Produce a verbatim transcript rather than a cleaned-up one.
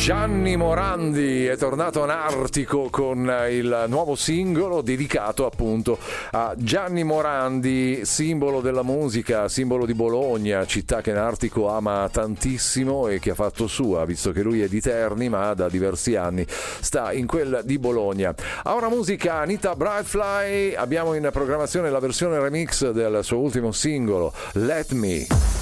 Gianni Morandi è tornato Anartico con il nuovo singolo dedicato appunto a Gianni Morandi, simbolo della musica, simbolo di Bologna, città che Anartico ama tantissimo e che ha fatto sua, visto che lui è di Terni ma da diversi anni sta in quella di Bologna. A ora musica Anita Brightfly, abbiamo in programmazione la versione remix del suo ultimo singolo Let Me.